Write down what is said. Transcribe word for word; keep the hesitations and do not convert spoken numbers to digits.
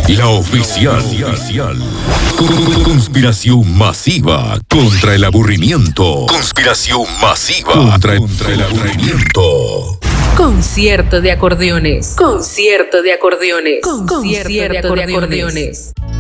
La oficial. Conspiración masiva contra el aburrimiento. Conspiración masiva contra, contra el aburrimiento. Concierto de acordeones. Concierto de acordeones. Concierto de acordeones.